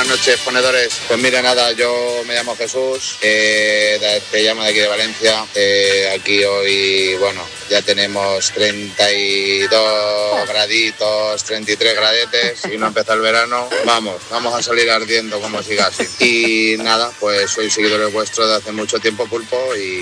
Buenas noches, ponedores. Pues mira, nada, yo me llamo Jesús, te llamo de aquí de Valencia. Aquí hoy, bueno, ya tenemos 32 graditos, 33 gradetes y no empezó el verano. Vamos a salir ardiendo como siga así. Y nada, pues soy seguidor vuestro de hace mucho tiempo, Pulpo,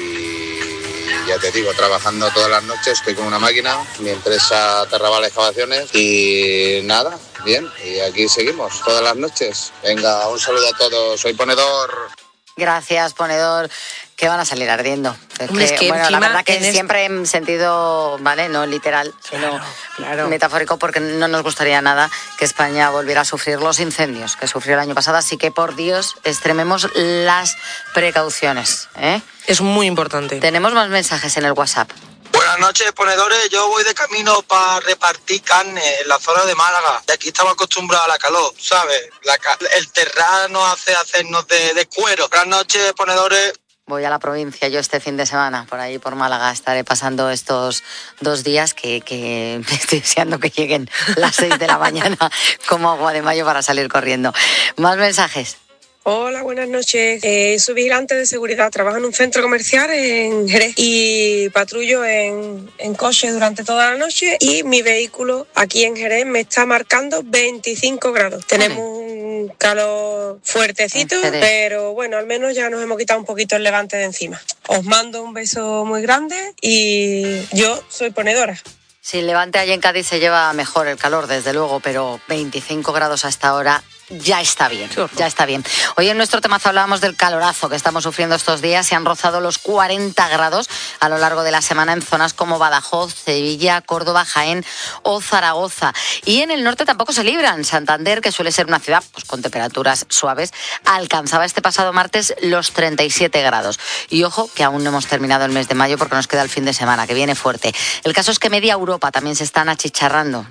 y ya te digo, trabajando todas las noches, estoy con una máquina, mi empresa Terraval Excavaciones y nada, bien, y aquí seguimos todas las noches. Venga, un saludo a todos, soy ponedor. Gracias, ponedor, que van a salir ardiendo. Hombre, es que bueno, la verdad que en siempre en sentido, ¿vale? No literal, sino metafórico, porque no nos gustaría nada que España volviera a sufrir los incendios que sufrió el año pasado, así que por Dios, extrememos las precauciones, ¿eh? Es muy importante. Tenemos más mensajes en el WhatsApp. Buenas noches, ponedores. Yo voy de camino para repartir carne en la zona de Málaga. De aquí estamos acostumbrados a la calor, ¿sabes? El terrano hace hacernos de cuero. Buenas noches, ponedores. Voy a la provincia yo este fin de semana, por ahí por Málaga. Estaré pasando estos 2 días que estoy deseando que lleguen las 6 de la mañana como agua de mayo para salir corriendo. Más mensajes. Hola, buenas noches. Soy vigilante de seguridad, trabajo en un centro comercial en Jerez y patrullo en coche durante toda la noche y mi vehículo aquí en Jerez me está marcando 25 grados. Tenemos un calor fuertecito, pero bueno, al menos ya nos hemos quitado un poquito el levante de encima. Os mando un beso muy grande y yo soy ponedora. Sí, el levante allí en Cádiz se lleva mejor el calor, desde luego, pero 25 grados hasta ahora ya está bien, ya está bien. Hoy en nuestro temazo hablábamos del calorazo que estamos sufriendo estos días. Se han rozado los 40 grados a lo largo de la semana en zonas como Badajoz, Sevilla, Córdoba, Jaén o Zaragoza. Y en el norte tampoco se libran. Santander, que suele ser una ciudad pues, con temperaturas suaves, alcanzaba este pasado martes los 37 grados. Y ojo, que aún no hemos terminado el mes de mayo porque nos queda el fin de semana, que viene fuerte. El caso es que media Europa también se están achicharrando.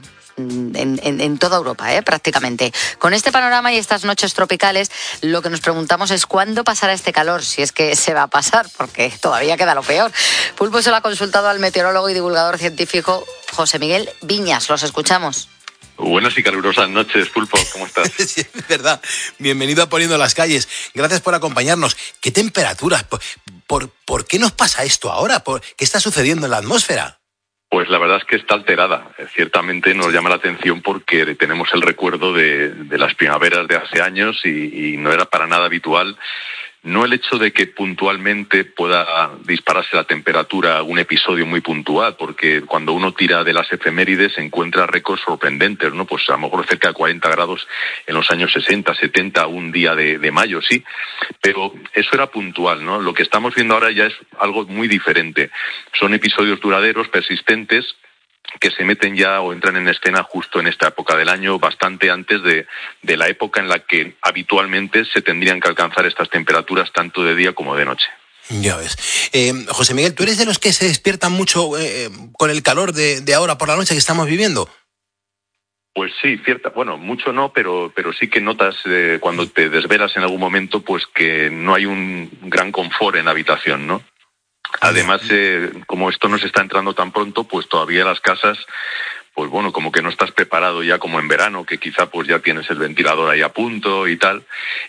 En toda Europa, prácticamente. Con este panorama y estas noches tropicales, lo que nos preguntamos es cuándo pasará este calor, si es que se va a pasar, porque todavía queda lo peor. Pulpo se lo ha consultado al meteorólogo y divulgador científico José Miguel Viñas. Los escuchamos. Buenas y calurosas noches, Pulpo, ¿cómo estás? Sí, es verdad. Bienvenido a Poniendo las Calles. Gracias por acompañarnos. ¿Qué temperaturas? ¿Por qué nos pasa esto ahora? ¿Qué está sucediendo en la atmósfera? Pues la verdad es que está alterada. Ciertamente nos llama la atención porque tenemos el recuerdo de las primaveras de hace años y no era para nada habitual. No el hecho de que puntualmente pueda dispararse la temperatura, un episodio muy puntual, porque cuando uno tira de las efemérides encuentra récords sorprendentes, ¿no? Pues a lo mejor cerca de 40 grados en los años 60, 70, un día de mayo, sí. Pero eso era puntual, ¿no? Lo que estamos viendo ahora ya es algo muy diferente. Son episodios duraderos, persistentes, que se meten ya o entran en escena justo en esta época del año, bastante antes de la época en la que habitualmente se tendrían que alcanzar estas temperaturas tanto de día como de noche. Ya ves. José Miguel, ¿tú eres de los que se despiertan mucho con el calor de ahora por la noche que estamos viviendo? Pues sí, mucho no, pero sí que notas cuando te desvelas en algún momento pues que no hay un gran confort en la habitación, ¿no? Además, como esto nos está entrando tan pronto, pues todavía las casas, pues bueno, como que no estás preparado ya como en verano, que quizá pues ya tienes el ventilador ahí a punto y tal,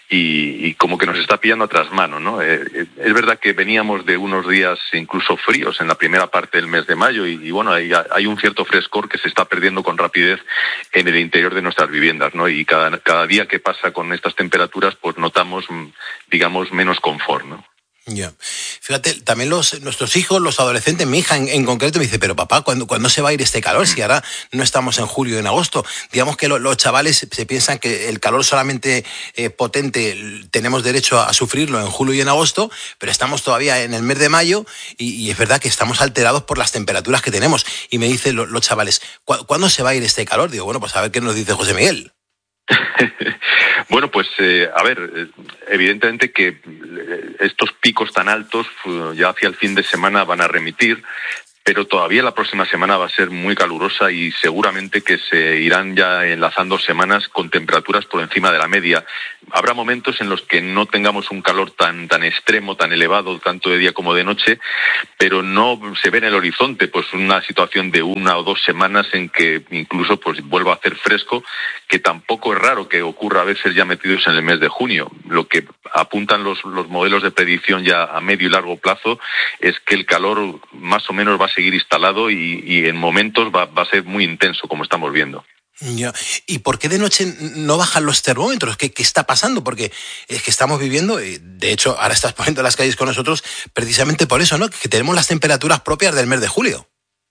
y como que nos está pillando a trasmano, ¿no? Es verdad que veníamos de unos días incluso fríos en la primera parte del mes de mayo y bueno, hay un cierto frescor que se está perdiendo con rapidez en el interior de nuestras viviendas, ¿no? Y cada día que pasa con estas temperaturas, pues notamos, digamos, menos confort, ¿no? Ya. Fíjate, también nuestros hijos, los adolescentes, mi hija en concreto me dice, pero papá, ¿cuándo se va a ir este calor? Si ahora no estamos en julio y en agosto. Digamos que los chavales se piensan que el calor solamente potente tenemos derecho a sufrirlo en julio y en agosto, pero estamos todavía en el mes de mayo y es verdad que estamos alterados por las temperaturas que tenemos. Y me dicen los chavales, ¿cuándo se va a ir este calor? Digo, bueno, pues a ver qué nos dice José Miguel. Bueno, pues evidentemente que estos picos tan altos ya hacia el fin de semana van a remitir, pero todavía la próxima semana va a ser muy calurosa y seguramente que se irán ya enlazando semanas con temperaturas por encima de la media. Habrá momentos en los que no tengamos un calor tan extremo, tan elevado, tanto de día como de noche, pero no se ve en el horizonte pues una situación de 1 o 2 semanas en que incluso pues vuelva a hacer fresco, que tampoco es raro que ocurra a veces ya metidos en el mes de junio. Lo que apuntan los modelos de predicción ya a medio y largo plazo es que el calor más o menos va a seguir instalado y en momentos va a ser muy intenso, como estamos viendo. Ya. ¿Y por qué de noche no bajan los termómetros? ¿Qué está pasando? Porque es que estamos viviendo, de hecho, ahora estás poniendo las calles con nosotros precisamente por eso, ¿no? Que tenemos las temperaturas propias del mes de julio.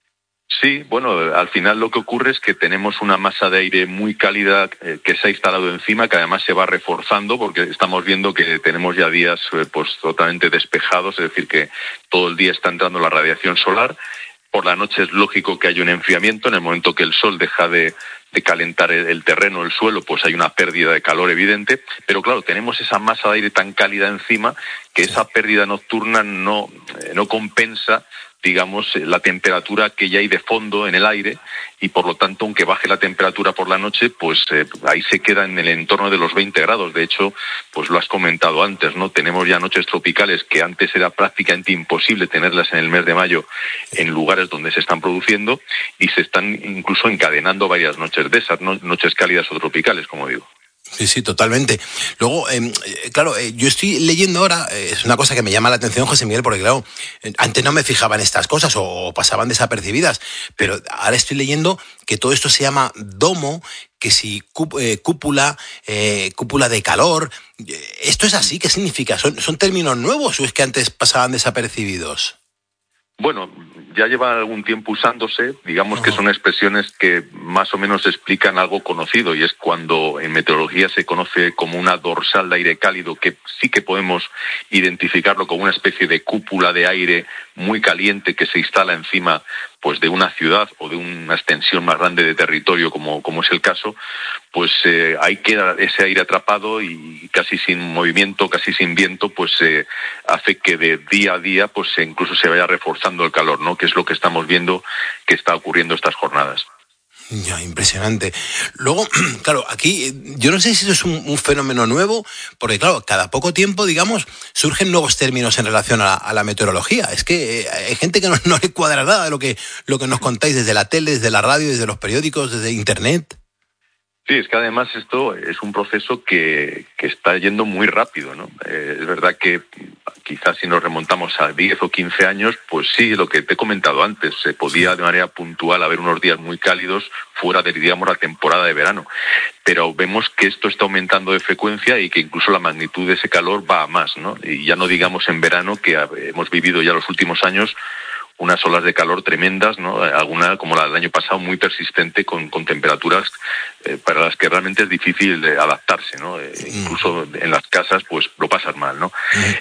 Sí, bueno, al final lo que ocurre es que tenemos una masa de aire muy cálida que se ha instalado encima, que además se va reforzando porque estamos viendo que tenemos ya días pues totalmente despejados, es decir, que todo el día está entrando la radiación solar. Por la noche es lógico que haya un enfriamiento. En el momento que el sol deja de calentar el terreno, el suelo, pues hay una pérdida de calor evidente. Pero claro, tenemos esa masa de aire tan cálida encima que esa pérdida nocturna no compensa, digamos, la temperatura que ya hay de fondo en el aire, y por lo tanto, aunque baje la temperatura por la noche, pues ahí se queda en el entorno de los 20 grados. De hecho, pues lo has comentado antes, ¿no? Tenemos ya noches tropicales que antes era prácticamente imposible tenerlas en el mes de mayo en lugares donde se están produciendo, y se están incluso encadenando varias noches de esas, ¿no? Noches cálidas o tropicales, como digo. Sí, totalmente. Luego, claro, yo estoy leyendo ahora, es una cosa que me llama la atención, José Miguel, porque claro, antes no me fijaba en estas cosas o pasaban desapercibidas, pero ahora estoy leyendo que todo esto se llama domo, que si cúpula, cúpula de calor. ¿Esto es así? ¿Qué significa? ¿Son términos nuevos o es que antes pasaban desapercibidos? Bueno, ya lleva algún tiempo usándose, digamos que son expresiones que más o menos explican algo conocido, y es cuando en meteorología se conoce como una dorsal de aire cálido, que sí que podemos identificarlo como una especie de cúpula de aire muy caliente que se instala encima pues de una ciudad o de una extensión más grande de territorio, como es el caso. Pues ahí queda ese aire atrapado y casi sin movimiento, casi sin viento, pues hace que de día a día pues incluso se vaya reforzando el calor, ¿no? Que es lo que estamos viendo que está ocurriendo estas jornadas. Ya, impresionante. Luego, claro, aquí yo no sé si eso es un fenómeno nuevo, porque claro, cada poco tiempo, digamos, surgen nuevos términos en relación a la meteorología. Es que hay gente que no le cuadra nada de lo que nos contáis desde la tele, desde la radio, desde los periódicos, desde internet. Sí, es que además esto es un proceso que está yendo muy rápido, ¿no? Es verdad que quizás si nos remontamos a 10 o 15 años, pues sí, lo que te he comentado antes, se podía de manera puntual haber unos días muy cálidos fuera de, digamos, la temporada de verano. Pero vemos que esto está aumentando de frecuencia y que incluso la magnitud de ese calor va a más, ¿no? Y ya no digamos en verano, que hemos vivido ya los últimos años unas olas de calor tremendas, ¿no? Alguna, como la del año pasado, muy persistente, con temperaturas para las que realmente es difícil adaptarse, ¿no? Incluso en las casas, pues lo pasas mal, ¿no?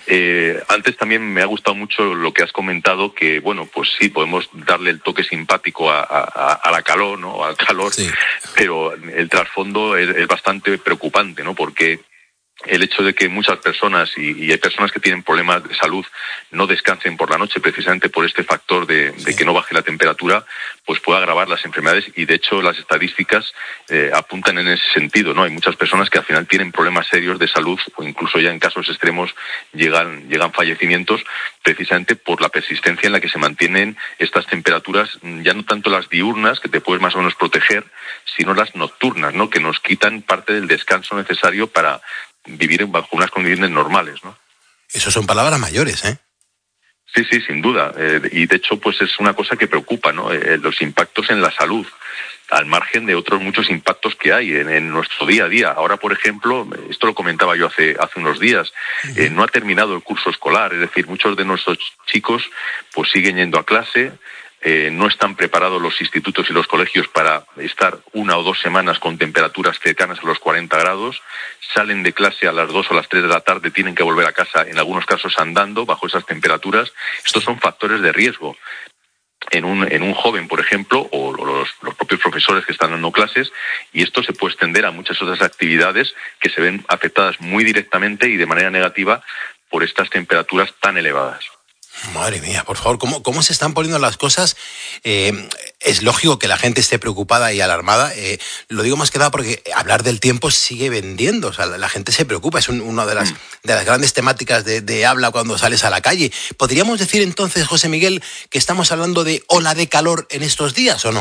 Antes también me ha gustado mucho lo que has comentado, que, bueno, pues sí, podemos darle el toque simpático a la calor, ¿no? Al calor, sí. Pero el trasfondo es bastante preocupante, ¿no? Porque el hecho de que muchas personas, y hay personas que tienen problemas de salud, no descansen por la noche precisamente por este factor de que no baje la temperatura, pues puede agravar las enfermedades, y de hecho las estadísticas apuntan en ese sentido, ¿no? Hay muchas personas que al final tienen problemas serios de salud, o incluso ya en casos extremos llegan fallecimientos, precisamente por la persistencia en la que se mantienen estas temperaturas, ya no tanto las diurnas, que te puedes más o menos proteger, sino las nocturnas, ¿no? Que nos quitan parte del descanso necesario para vivir bajo unas condiciones normales, ¿no? Eso son palabras mayores, ¿eh? Sí, sin duda. Y de hecho, pues es una cosa que preocupa, ¿no? Los impactos en la salud, al margen de otros muchos impactos que hay en nuestro día a día. Ahora, por ejemplo, esto lo comentaba yo hace unos días, no ha terminado el curso escolar, es decir, muchos de nuestros chicos pues siguen yendo a clase. No están preparados los institutos y los colegios para estar 1 o 2 semanas con temperaturas cercanas a los 40 grados, salen de clase a las 2 o las 3 de la tarde, tienen que volver a casa, en algunos casos andando, bajo esas temperaturas. Estos son factores de riesgo en un joven, por ejemplo, o los propios profesores que están dando clases, y esto se puede extender a muchas otras actividades que se ven afectadas muy directamente y de manera negativa por estas temperaturas tan elevadas. Madre mía, por favor, ¿cómo se están poniendo las cosas? Es lógico que la gente esté preocupada y alarmada. Lo digo más que nada porque hablar del tiempo sigue vendiendo. O sea, la gente se preocupa. Es una de las grandes temáticas de habla cuando sales a la calle. ¿Podríamos decir entonces, José Miguel, que estamos hablando de ola de calor en estos días o no?